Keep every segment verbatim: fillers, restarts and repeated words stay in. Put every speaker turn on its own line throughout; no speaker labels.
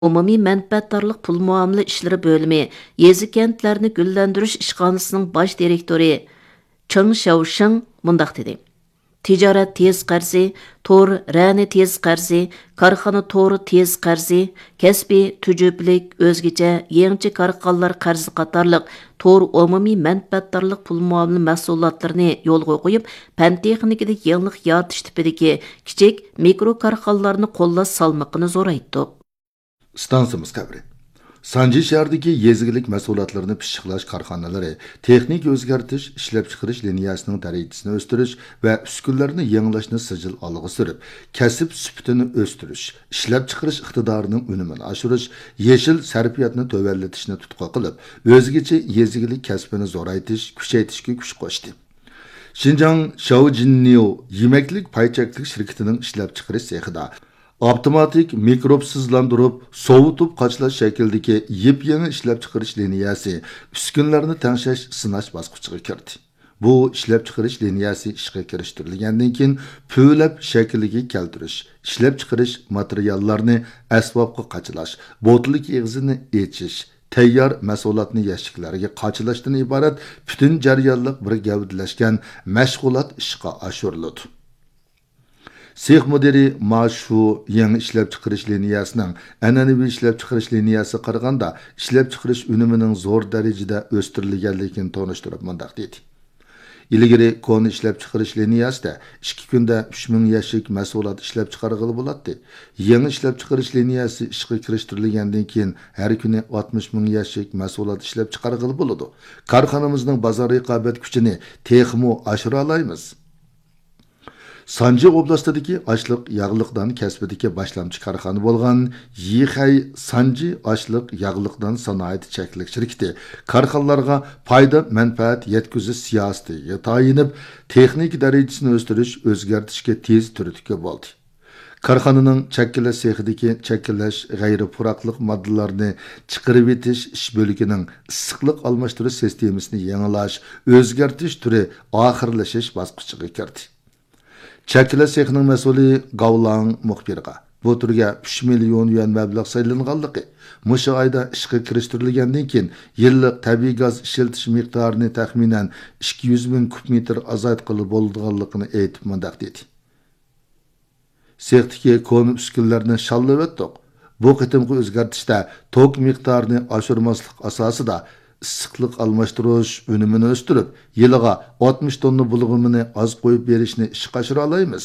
Umumiy manfaatdorlik pul muomala ishlari bo'limi yezi kentlarni gullantirish ishxonasining bosh direktori Cheng Xiaosheng mundaq dedi. Tijorat tez qarzi, tor rani tez qarzi, korxona tor tez qarzi, kasbiy tujublik, o'zgacha yangi korxonalar qarzi qatorliq tor umumiy manfaatdorlik pul muomala mahsulotlarini yo'lga qo'yib, fan texnikada yangilik yaratish tipidagi kichik mikro korxonalarni qo'llash salmoqini zo'raytdi.
Stansimiz qabri. Sanji shahridagi yezigilik mahsulotlarini pishiqlash korxonalari texnik o'zgartish, ishlab chiqarish liniyasining darajasini o'stirish va uskunlarni yangilashni sijil olg'a surib, kasb sifatini o'stirish, ishlab chiqarish iqtidorining unumini oshirish, yeshil sarfiyatni to'vallatishni tutqu qilib, o'zgacha yezigilik kasbini zo'raytish, kuchaytirishga kuch qo'shdi. Xinjiang Shaojinniu yemaklik paychaklik shirkatining ishlab chiqarish sexida avtomatik mikrobsizlantirib, sovutib qachlash shaklidagi yep-yangi ishlab chiqarish liniyasi uskunlarni tangshash sinash bosqichiga kirdi. Bu ishlab chiqarish liniyasi ishga kirishtirilgandan keyin po'lab shakliga keltirish, ishlab chiqarish materiallarni asbobga qachlash, botlik eg'izini echish, tayyor mahsulotni yashiklarga qachlashdan iborat butun jarayonliq bir gavdalashgan mashg'ulot ishga oshiriladi. Sex müdiri Mashu yangi ishlab chiqarish liniyasining an'anaviy ishlab chiqarish liniyasi qaraganda ishlab chiqarish unimining zo'r darajada o'stirilganligini tonishtirib mundaq dedi. Ilgari koni ishlab chiqarish liniyasida ikki kunda uch ming yashik mahsulot ishlab chiqarg'ili bo'ladi. Yangi ishlab chiqarish liniyasi ishga kirishtirilgandan keyin har kuni oltmish ming yashik mahsulot ishlab chiqarg'ili bo'ladi. Korxonamizning bozor raqobat kuchini texmo oshira olamiz. Sanji oblastidagi ochliq yog'liqdan kasbidagi boshlamchi korxona bo'lgan Yixay Sanji ochliq yog'liqdan sanoat cheklik shirkati korxonalarga foyda manfaat yetkazish siyosatiga tayinib, texnik darajasini o'stirish, o'zgartirishga tez turtki bo'ldi. Korxonaning chekkilash sexidagi chekkilash g'ayri puroqliq moddalarni chiqarib etish ish bo'ligining issiqlik almashtirish sistemasini yangilash, o'zgartirish turi oxirlashish bosqichiga kirdi. Çekile sexning mas'uli Gavlang muxbirga bu turga uch million yuan mablag' saylanganligi, mushu oyda ishga kirishtirilgandan keyin yillik tabiiy gaz ishlatilish miqdorini taxminan ikki yuz ming kub metr azaytqili bo'lganligini aytib mundaq dedi. Sexdagi koni uskunlarni shallab o'tdik. Bu qitimqi o'zgartishda tok miqdorini oshirmaslik asosida issiqlik almashtirish unumini o'stirib, yiliga oltmish tonna bulg'umini oz qo'yib berishni ishga oshira olamiz.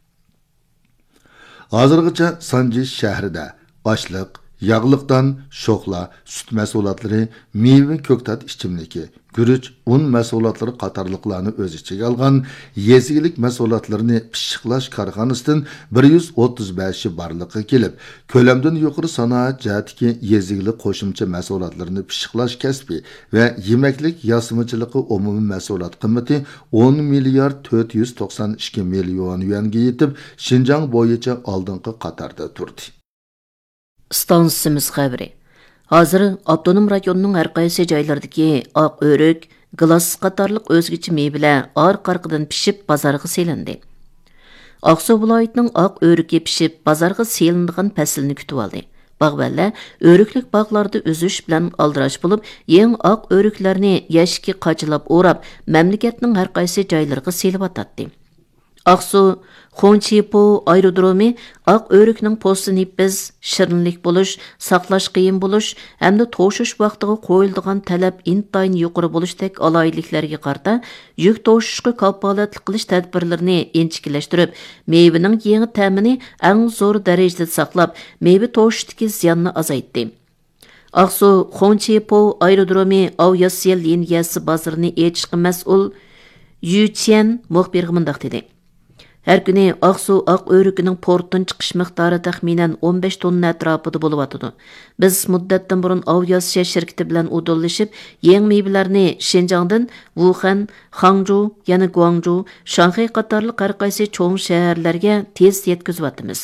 Hozirgacha Sanji shahrida ochliq, yog'liqdan sho'xla, sut mahsulotlari, meva ko'ktat ichimligi, guruch, un mahsulotlari qatorliqlarni o'z ichiga olgan yezigilik mahsulotlarini pishiqlash korxonasidan bir yuz o'ttiz besh barliqqa kelib, ko'lamdan yuqori sanoat jihatdagi yezigilik qo'shimcha mahsulotlarini pishiqlash kasbi va yemaklik yasimichiligi umumiy mahsulot qiymati o'n milliard to'rt yuz to'qson ikki million yuanga yetib, Xinjiang bo'yicha oldingi qatorda turdi.
Stansimiz xabari. Hozir avtonom rayonning har qaysi joylaridagi oq o'rik, glas qatorliq o'zgacha mevalar orqa-orqadan pishib bozorga selindi. Aqsu viloyatining oq o'rigi pishib bozorga selinadigan faslni kutib oldi. Bog'vallar o'riklik bog'larda o'zish bilan aldirash bo'lib, yangi oq o'riklarni yashikka qachlab o'rab, mamlakatning har qaysi joylariga selib atadi. Aqsu Xonchipo aerodromi oq o'rikning postini biz shirinlik bo'lish, saqlash qiyin bo'lish hamda to'shish vaqtiga qo'yiladigan talab intayin yuqori bo'lishdek aloyidliklarga qarata yuk to'shishga kafolatlik qilish tadbirlarini inchikilashtirib, mevaning yangi ta'mini eng zo'r darajada saqlab, meva to'shishdagi ziyonni azaytdi. Aqsu Xonchipo aerodromi aviatsiya liniyasi bozorini echishga mas'ul Yu Chen muxbirga mundaq dedi. Her kuni Aqsu oq o'rikining portdan chiqish miqdori taxminan o'n besh tonna atrofida bo'lib atadi. Biz muddatdan burun aviatsiya shirkati bilan o'dillashib, yangi mevalarni Xinjiangdan Wuhan, Hangzhou, yana Guangzhou, Shanxay qatorliq har qaysi cho'ng shaharlarga tez yetkazyapmiz.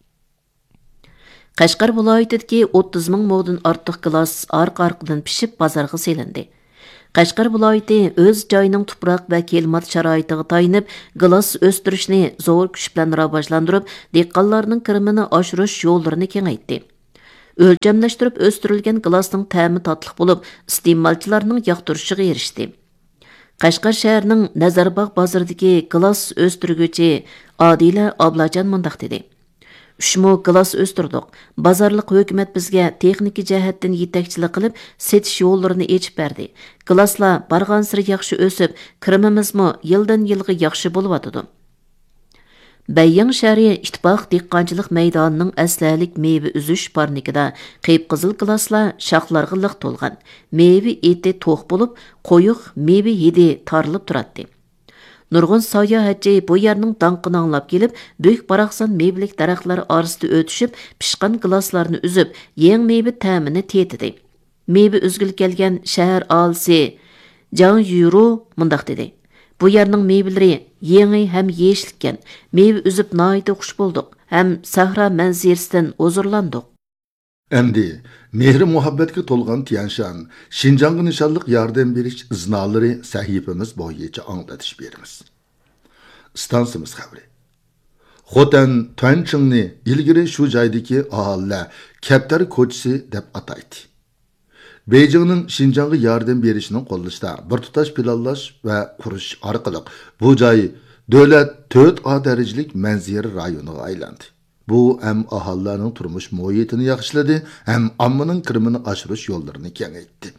Qashqar viloyatidagi o'ttiz ming mo'dan ortiq glas orqa-orqadan pishib bozorga selindi. Qashqar viloyati o'z joyining tuproq va klimat sharoitiga tayinib, glas o'stirishni zo'r kuch bilan rivojlantirib, dehqonlarning kirimini oshirish yo'llarini kengaytdi. o'lchamlashtirib o'stirilgan glasning ta'mi tatliq bo'lib, iste'molchilarning yoqtirishiga erishdi. Qashqar shahrining Nazarbog' bozoridagi glas o'stirguvchi Odila Oblajon mundaq dedi. Ushmo glas o'stirdik. Bozorliq hukumat bizga texnik jihatdan yetakchilik qilib, setish yo'llarini ochib berdi. Glaslar bargan siri yaxshi o'sib, kirimimizmi yildan yilga yaxshi bo'lyotdi. Bayyang shahri ittifoq dehqonchilik maydonining aslalik meyve uzish parnikida qiyib-qizil glaslar shoxlarga liq to'lgan. Meyve eti to'q bo'lib, qo'yiq meyve hidi tarilib turadi. Nurg'un sayohatchi bu yerning danqini anglab kelib, büyük baraqsan meyvelik daraxtlar orasida o'tishib, pishqan glaslarni uzib, yeng meyve ta'mini tetidi. Meyve uzgil kelgan shahar alisi Jang Yuru mundaq dedi. Bu yerning meyveleri yangi ham yeşilken, meyve üzüp naiti xush bo'ldik, ham sahra manzirasidan huzurlandik.
Endi mehri muhabbatga to'lgan Tianshan, Şinjanga nishonliq yordam berish iznolari sahifamiz bo'yicha anglatish beramiz. Stansimiz xabari. Xotan Tuanchingni ilgari shu joydagi aholilar Kaptar ko'chasi deb ataydi. Beijingning Şinjanga yordam berishini qo'llashda bir tutash planlash va qurish orqali bu joy davlat to'rt A darajalik manzara rayoniga aylandi. Bu hem aholilarning turmush muhitini yaxshiladi, hem ommaning kirimini oshirish yo'llarini kengaytdi.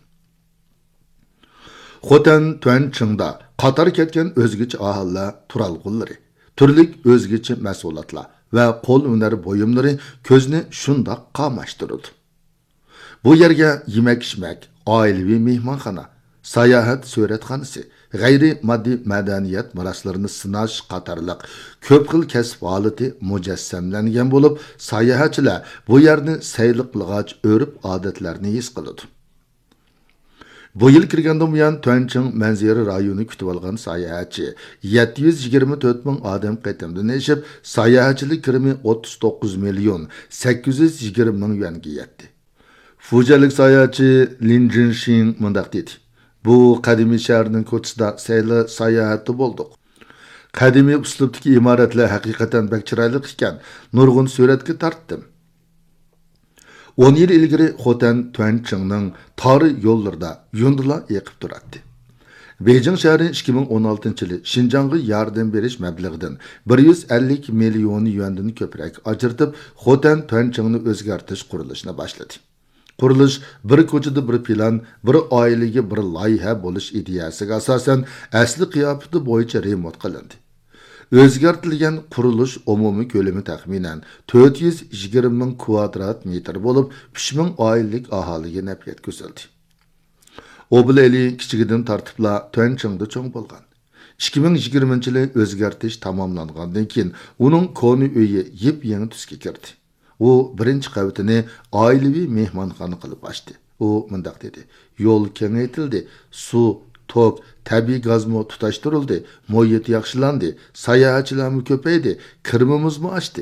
Xotan Tuanchingda qator ketgan o'zgacha aholilar turalg'unlari, turlik o'zgacha mas'ulotlar va qo'l hunari buyumlari ko'zni shundoq qamashtirdi. Bu yerga yemak-ichmak, oilaviy mehmonxona, sayohat suratxonasi, g'ayri moddiy madaniyat meroslarini sinash qatorliq ko'p xil kasb holati mujassamlangan bo'lib, sayohatchilar bu yerni sayli qilg'ach o'rib odatlarni his qiladi. Bu yil kirgandan buyon Tuanching manzara rayoni kutib olgan sayohatchi yetti yuz yigirma to'rt ming odam qatamdan eshib, sayohatchilik kirimi o'ttiz to'qqiz million sakkiz yuz yigirma ming yuanga yetdi. Fujalik sayohatchi Lin Jinshin mundaq dedi. Bu qadimiy shaharning ko'chasida sayli sayohatda bo'ldik. Qadimiy uslubdagi imoratlar haqiqatan bak chiroyli ekan, nurg'un suratga tortdim. o'n yil ilgari Xotan Tuanchingning tori yo'llarida yundilar eqib turadi. Beijing shahri ikki ming o'n oltinchi yili Şinjanga yordam berish mablag'idan bir yuz ellik million yuandan ko'proq ajratib, Xotan Tuanchingni o'zgartirish qurilishini boshladi. Qurilish bir ko'chada bir plan, bir oilaga bir loyiha bo'lish ideyasiga asosan asli qiyofati bo'yicha remont qilindi. O'zgartirilgan qurilish umumiy ko'lami taxminan to'rt yuz yigirma ming kvadrat metr bo'lib, uch ming oilalik aholiga naf yetkazildi. O bilan kichigidan tartibla Tuanchingda cho'ng bo'lgan. ikki ming yigirmanchi yili o'zgartirish tamomlangandan keyin uning koni uyi yep-yangi tusga kirdi. U birinchi qavatini oilaviy mehmonxona qilib ochdi. U mundaq dedi: "Yo'l kengaytirildi, suv, tok, tabiiy gazmo tutashtirildi, muhit yaxshilandi, sayohatchilarmi ko'paydi, kirimimizmi oshdi."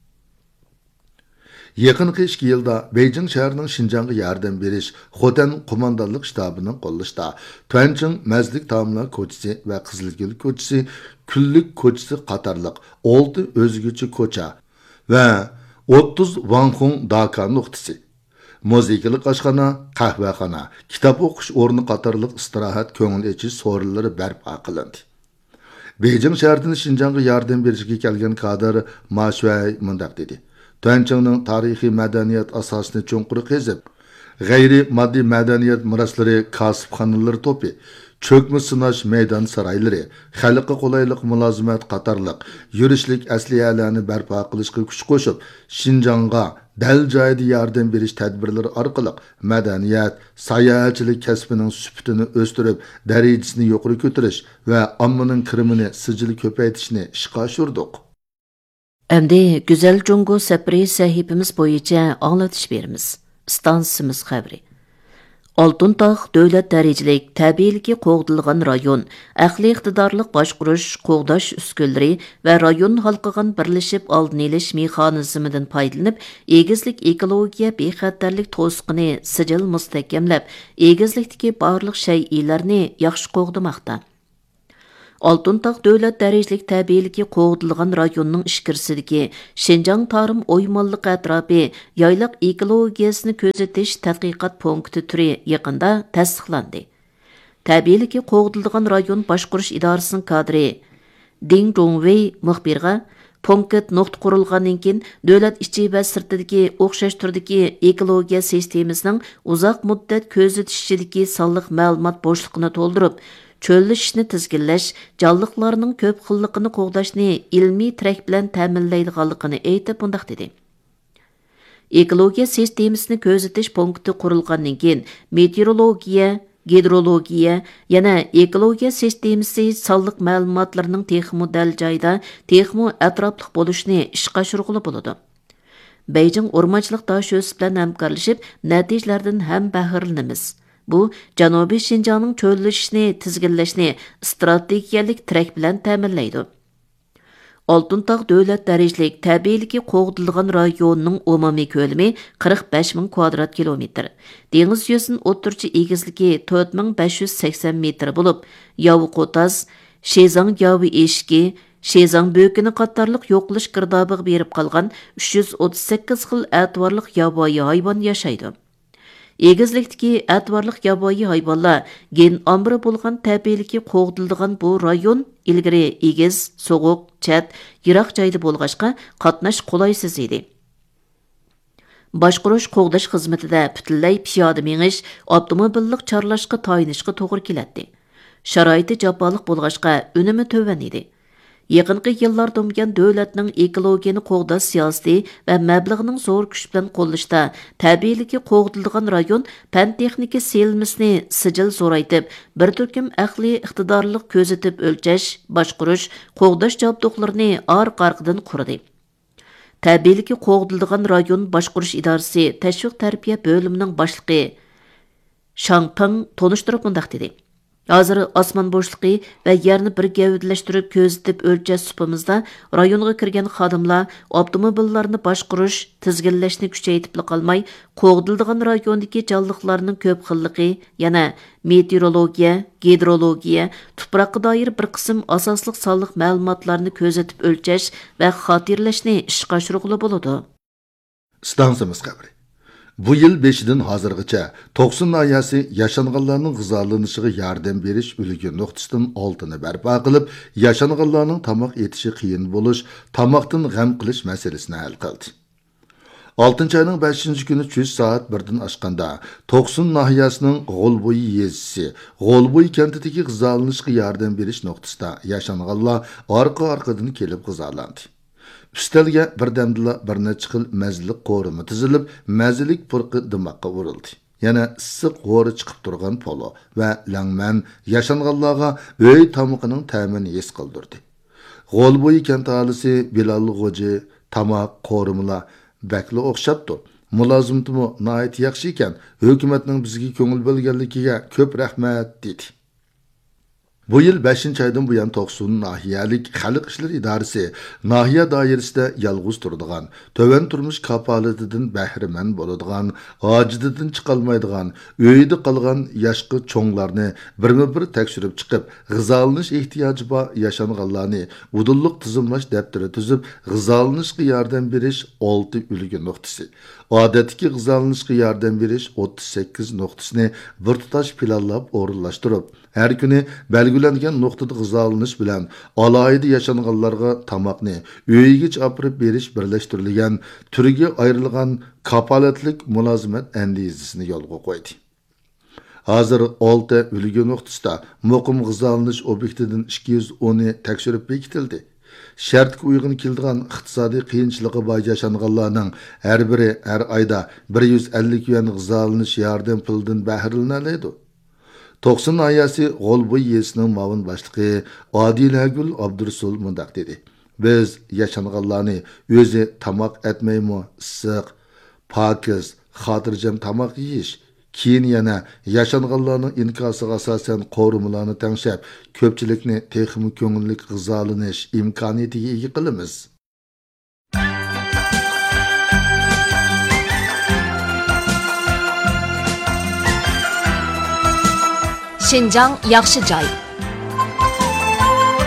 Yaqinqi ikki yilda Beijing shahrining Şinjanga yordam berish Xotan qo'mondonlik shtabining qo'llashida Tuanching mazlik taomlar ko'chasi va Qizilgul ko'chasi, Kunlik ko'chasi qatorliq olti o'zgacha ko'cha va o'ttiz Wanhong Daka nuqtasi, muzikalik oshxona, qahvaxona, kitob o'qish o'rni qatorliq istirohat ko'ngil echish so'rinlari barpo qilindi. Beijing shahridan Şinjanga yordam berishga kelgan kadr Ma Shuai mundaq dedi: Tuanchingning tarixiy madaniyat asosini cho'nqur qezib, g'ayri moddiy madaniyat meroslari, kasbxonalar to'pi, cho'kma sinash maydon saroylari, xalqqa qulaylik mulozimat qatorliq yurishlik asliyalarni barpo qilishga kuch qo'shib, Şinjanga dal joyida yordam berish tadbirlari orqali madaniyat, sayohatchilik kasbining sifatini o'stirib, darajasini yuqori ko'tarish va ommaning kirimini sijil ko'paytirishni ishga oshirdik.
Әмді Güzel Jungo Sapri sahifimiz bo'yicha anglatish beramiz. Stansimiz xabari. Oltuntog' davlat darajalik tabiiyligi qo'g'dilgan rayon, aqli iqtidorlik boshqurish, qo'g'dash uskunlari va rayon xalqigan birlashib oldin olish mexanizmidan foydalanib, egizlik ekologiya bexatarlik to'siqini sijil mustahkamlab, egizlikdagi barliq shay'larni yaxshi qo'g'dimoqda. Алтынтaq дövlət dərəcəlik təbiiyliki qoğdilgan rayonunun işkirsidiki Şinjan Tarım Oymanlıq ətrafı yaylaq ekologiyasını közetiş tədqiqat punkti türü yaqında təsdiqlandı. Təbiiyliki qoğdilgan rayon başquruş idarəsinin kadri Ding Zhongwei müxbirға punkt nöqtə qurulğandan keyin dövlət içi və sirtidagi o'xshash turdagi ekologiya sistemasining uzoq muddat ko'zatishidagi sonliq ma'lumot bo'shliqini to'ldirib, cho'llashishni tizginlash, jonliqlarning ko'p xilligini qo'g'dashni ilmiy tirak bilan ta'minlaydiganligini aytib bundaq dedi. Ekologiya sistemasini ko'zatish punkti qurilgandan keyin meteorologiya, gidrologiya, yana ekologiya sistemasi sonliq ma'lumotlarning texmo dal joyda, texmo atrofliq bo'lishni ishga oshirg'ili bo'ladi. Beijing o'rmonchilik dashosi bilan hamkorlashib, natijalardan ham bahramlanamiz. Bu Janubiy Şinjanning cho'llashishni tizginlashni strategiyalik tirak bilan ta'minlaydi. Алтынтaq dövlət dərəcəlik təbiiyliki qoğdilgan rayonunun umumiy ko'lami qirq besh ming kvadrat kilometr. Dengiz yüzünün o'ttirchi egizligi to'rt ming besh yuz sakson metr bo'lib, Yavu Qotaz, Shezang Yavu eshigi, Shezang bökini qatorliq yo'qlish girdobig'i berib qolgan uch yuz o'ttiz sakkiz xil atvorliq yovvoyi hayvon yashaydi. Egizlikdagi atvorliq yovvoyi hayvonlar gen ombiri bo'lgan tabiiyliki qo'g'dilgan bu rayon ilgari egiz, so'g'uq, chat, yiroq joyda bo'lg'achqa qatnash qolaysiz edi. Boshqurish qo'g'dash xizmatida butunlay piyoda menish, avtomobillik chorlashga tayinishga to'g'ri keladi. Sharoiti jaboliq bo'lg'achqa unumi to'van edi. Yaqinqi yillarda bo'lgan davlatning ekologiyani qo'g'dash siyosati va mablag'ining zo'r kuch bilan qo'llashda tabiiyliki qo'g'dilgan rayon fan texnika selmisini sijil zo'raytib, bir turkum aqliy iqtidorliq ko'zatib o'lchash, boshqurish, qo'g'dash javobdorlarini orqa-orqadan qurdi. Tabiiyliki qo'g'dilgan rayon boshqurish idorasi tashviq tarbiya bo'limining boshlig'i Shangping tonishtirib bundaq dedi. Hozir osmon bo'shliqi va yerni bir gavdlashtirib ko'zitib o'lchash supimizda rayonga kirgan xodimlar avtomobillarni boshqurish, tizginlashni kuchaytirib qolmay, qo'g'dilgan rayondagi jonliqlarning ko'p xilligi, yana meteorologiya, gidrologiya, tuproqqa doir bir qism asosliq sonliq ma'lumotlarni ko'zitib o'lchash va xotirlashni ishga oshirg'ili bo'ladi.
Stansiyamiz qabri. Bu yil beshidan hozirgacha to'qson nahiyasi yashanganlarning g'izolanishiga yordam berish ulgi nuqtasidan oltini barpo qilib, yashanganlarning tomoq etishi qiyin bo'lish, tomoqdan g'am qilish masalasini hal qildi. oltinchi oyning beshinchi kuni uch soat birdan oshganda to'qson nahiyasining G'olbo'yi yezisi, G'olbo'yi kentidagi g'izolanishga yordam berish nuqtasida yashanganlar orqa-orqadan kelib g'izolandi. Üstelge birdamdila bir necha xil mazliq qo'rimi tizilib, mazlik purqi dimoqqa urildi. Yana issiq g'ori chiqib turgan polo va langman yashanganlarga uy tamoqining ta'minini his qildirdi. G'olbo'yi kent aholisi Bilal G'oji tamoq qo'rimlar bakli o'xshabdi. Mulozimtimi nihoyat yaxshi ekan, hukumatning bizga ko'ngil bo'lganligiga ko'p rahmat dedi. Bu yil beshinchi oydan buyon to'qson nahiyalik xalq ishlari idorasi nahiya doirasida yolg'iz turadigan, to'van turmush kapolatidan bahramand bo'ladigan, ojididan chiqolmaydigan, uyda qolgan yoshqi cho'nglarni birma-bir tekshirib chiqib, g'izolanish ehtiyoji bor yashanganlarni udulliq tizimlash daftari tuzib, g'izolanishga yordam berish olti ulgi nuqtasi. Odatdagi g'izolanishga yordam berish o'ttiz sakkiz nuqtasini bir tutash planlab o'rinlashtirib, har kuni belgilangan nuqtada g'izolanish bilan alohida yashanganlarga tamoqni uyiga olib berish birlashtirilgan turiga ayrilgan kapolatlik mulozimat andizasini yo'lga qo'ydi. Hozir olti ulgi nuqtasida muqim g'izolanish obyektidan ikki yuz o'n tekshirib bekitildi. Şartga uygun keldigan iqtisodiy qiyinchiligi bor yashanganlarning har biri har oyda bir yuz ellik yuan g'izolanish yordam pulidan bahramlanadi. to'qson nahiyasi G'olbo'yi yezisining muavin boshlig'i Odilagul Abdurasul mundaq dedi. Biz yashanganlarni o'zi tamoq etmaymi, issiq, pokiz, xotirjam tamoq yeyish, keyin yana yashanganlarning inkosiga asosan qo'rimalarni tangshab, ko'pchilikni texmi ko'ngillik g'izolanish imkoniyatiga ega qilamiz.
Şinjan yaxshi joy.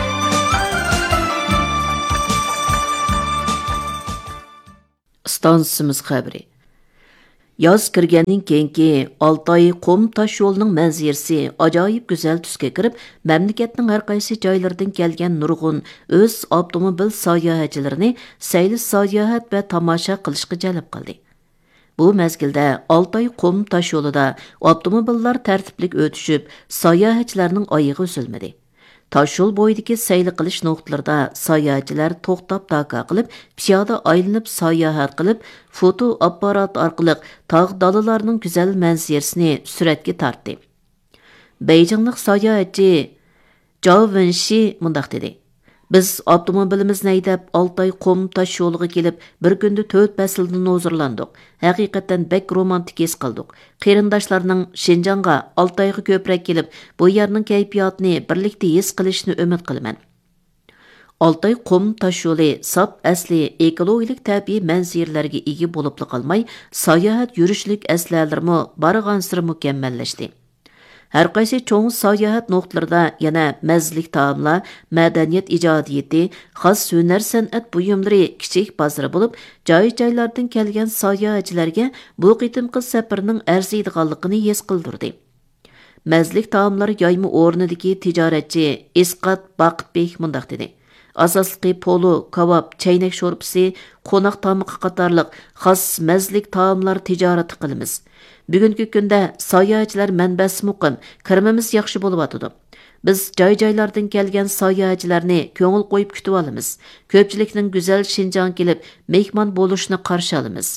stansimiz xəbəri. Yaz kirgandan keyinki Altay qum taş yo'lining manzarasi ajoyib go'zal tusga kirib, mamlakatning har qaysi joylaridan kelgan nurg'un o'z avtomobil sayohatchilarini sayli sayohat va tomosha qilishga jalb qildi. Bu mezgilda Altay qum taş yo'lida avtomobillar tartiblik o'tishib, sayohatchilarning oyig'i uzilmadi. Taş yo'l bo'yidagi sayli qilish nuqtalarida sayohatchilar to'xtab taka qilib, piyoda aylanib sayohat qilib, foto apparat orqali tog' dalalarning go'zal manzarasini suratga tortdi. Beyjinglik sayohatchi Zhao Wenxi mundaq dedi: Biz avtomobilimizni haydab Altay qum taş yo'liga kelib, bir kunda to'rt fasldan huzurlandik. Haqiqatan bek romantik his qildik. Qarindoshlarning Shinjongga, Altayga ko'proq kelib, bu yerning kayfiyatini birlikda his qilishni umid qilaman. Altay qum taş yo'li sap asli ekologik tabiiy manzaralarga ega bo'lib qolmay, sayohat yurishlik aslalarimi barg'ansir mukammallashdi. Har qaysi cho'ng sayohat nuqtalarida yana mazlik taomlar, madaniyat ijodiyati, xos hunar san'at buyumlari kichik bozor bo'lib, joy-joylardan kelgan sayohatchilarga bu qitimqi safarning arziydiganligini his qildirdi. Mazlik taomlar yoyma o'rnidagi tijoratchi Isqat Baqitbek mundaq dedi: Asosli polo, kebab, chaynak sho'rpisi, qo'noq tamuqi qatorliq xos mazlik taomlar tijorat qilamiz. Bugungi kunda sayohatchilar manbasi muqim, kirmimiz yaxshi bo'lyotdi. Biz joy-joylardan kelgan sayohatchilarni ko'ngil qo'yib kutib olamiz. Ko'pchilikning go'zal Shinjong kelib, mehmon bo'lishni qarshi olamiz.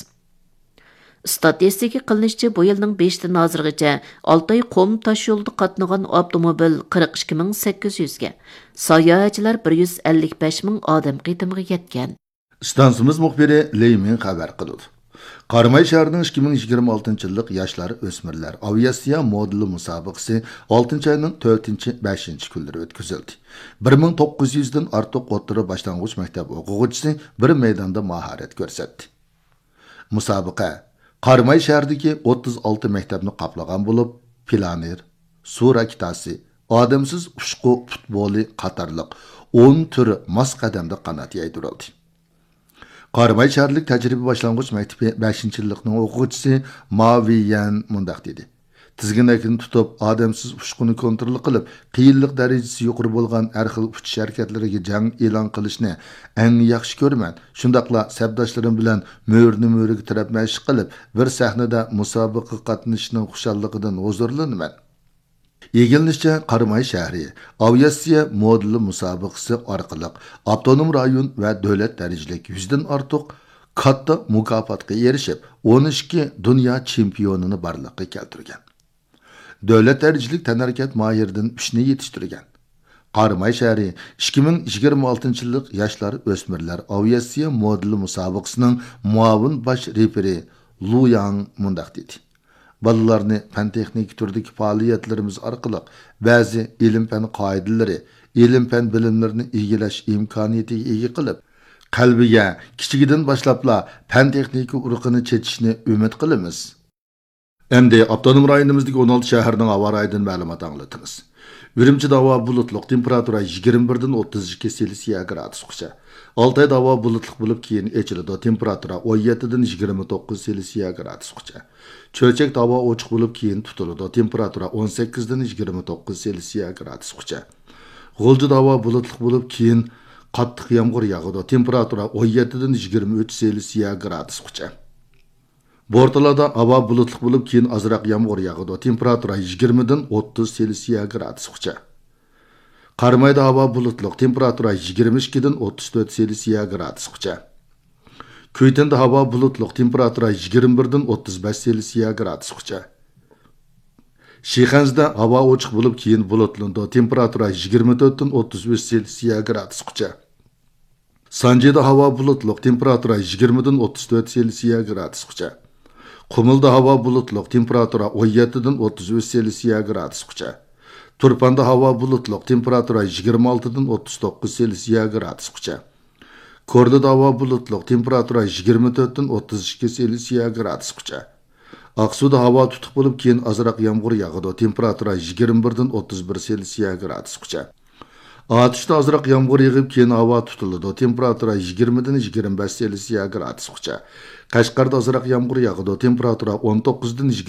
Statistika qilinishicha, bu yilning beshidan hozirgacha Altay qum tash yo'lida qatnagan avtomobil qirq ikki ming sakkiz yuz ga, sayohatchilar bir yuz ellik besh ming odam qitimga yetgan.
Stansimiz muxbiri Leymin xabar qildi. Qarmay shahrining ikki ming yigirma oltinchi yillik yoshlar o'smirlar aviatsiya modeli musobaqasi oltinchi oyning to'rtinchi beshinchi kunlari o'tkazildi. bir ming to'qqiz yuz dan ortiq o'rta boshlang'ich maktab o'quvchisi bir maydonda mahorat ko'rsatdi. Musobaqa Qarmay shahridagi o'ttiz olti maktabni qoplagan bo'lib, planer, suv raketasi, odamsiz ushqu futboli qatorliq o'n turi mos qadamda qanot yaydirildi. Qarmay shaharlik tajriba boshlang'ich maktabi beshinchi yillikning o'quvchisi Maviyan mundaq dedi: Tizginakini tutib, odamsiz ushquni kontrol qilib, qiyinlik darajasi yuqori bo'lgan har xil uchish harakatlariga jang e'lon qilishni eng yaxshi ko'raman. Shundaqla sabdoshlarim bilan mo'rni-mo'riga taraf mashq qilib, bir sahnada musobaqa qatnashishning xushalligidan huzurlanaman. Egilinishcha, Qarmay shahri aviatsiya modeli musobaqasi orqali avtonom rayon va davlat darajalik yuzdan ortiq katta mukofotga erishib, o'n ikki dunyo chempionini barliqqa keltirgan. Davlat darajalik tanharakat mohiridan uchni yetishtirgan. Qarmay shahri ikki ming yigirma oltinchi yillik yoshlar o'smirlar aviatsiya modeli musobaqasining muavin bosh referi Lu Yang mundaq dedi: Balalarni fan texnik turdagi faoliyatlarimiz orqali ba'zi ilm-fan qoidalari, ilm-fan bilimlarini egallash imkoniyatiga ega qilib, qalbiga kichigidan boshlabla fan texnika urug'ini chechishni umid qilamiz. Endi avtonom rayonimizdagi o'n olti shaharning havo rayidan ma'lumot anglatamiz. Urumchida havo bulutliq, temperatura yigirma bir dan o'ttiz ikki Selsiya gradusgacha. Altayda havo bulutliq bo'lib, keyin echiladi, temperatura o'n yetti dan yigirma to'qqiz Selsiya gradusgacha. Cho'chakda havo ochiq bo'lib, keyin tutiladi, temperatura o'n sakkiz dan yigirma to'qqiz Selsiya gradusgacha. G'o'ljida havo bulutliq bo'lib, keyin qattiq yomg'ir yog'adi, temperatura o'n yetti dan yigirma uch Selsiya gradusgacha. Bortalada havo bulutliq bo'lib, keyin ozroq yomg'ir yog'adi, temperatura yigirma dan o'ttiz Selsiya gradusgacha. Qarmayda havo bulutliq, temperatura yigirma ikki dan o'ttiz to'rt Selsiya gradusgacha. Kuytanda havo bulutliq, temperatura yigirma bir dan o'ttiz besh Selsiya gradusgacha. Shixanzda havo ochiq bo'lib, keyin bulutlanadi, temperatura yigirma to'rt dan o'ttiz uch Selsiya gradusgacha. Sanjida havo bulutliq, temperatura yigirma dan o'ttiz to'rt Selsiya gradusgacha. Qumulda havo bulutliq, temperatura o'n yetti dan o'ttiz uch Selsiya gradusgacha. Turpanda havo bulutliq, temperatura yigirma olti dan o'ttiz to'qqiz Selsiya gradusgacha. Korlida havo bulutliq, temperatura yigirma to'rt dan o'ttiz ikki Selsiya gradusgacha. Aqsuda havo tutiq bo'lib, keyin ozroq yomg'ir yog'adi, temperatura yigirma bir dan o'ttiz bir Selsiya gradusgacha. Atışda azroq yomg'ir yig'ib, keyin havo tutiladi. Temperatura yigirmadan yigirma besh Selsiya gradusgacha. Qashqarda azroq yomg'ir yog'adi. Temperatura o'n to'qqizdan